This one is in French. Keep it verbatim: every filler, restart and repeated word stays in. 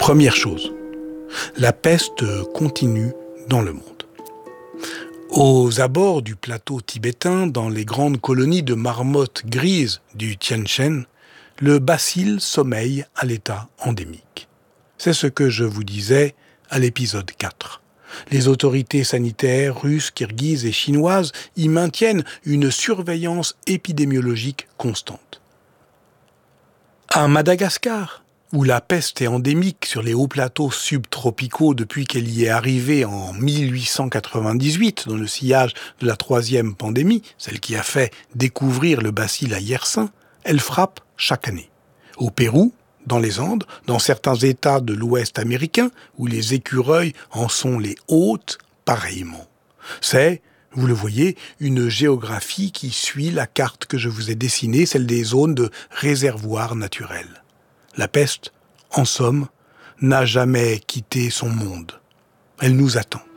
Première chose, la peste continue dans le monde. Aux abords du plateau tibétain, dans les grandes colonies de marmottes grises du Tien Shan, le bacille sommeille à l'état endémique. C'est ce que je vous disais à l'épisode quatre. Les autorités sanitaires russes, kirghizes et chinoises y maintiennent une surveillance épidémiologique constante. À Madagascar, où la peste est endémique sur les hauts plateaux subtropicaux depuis qu'elle y est arrivée en mille huit cent quatre-vingt-dix-huit, dans le sillage de la troisième pandémie, celle qui a fait découvrir le bacille à Yersin, elle frappe chaque année. Au Pérou, dans les Andes, dans certains États de l'Ouest américain, où les écureuils en sont les hôtes, pareillement. C'est, vous le voyez, une géographie qui suit la carte que je vous ai dessinée, celle des zones de réservoirs naturels. La peste, en somme, n'a jamais quitté son monde. Elle nous attend.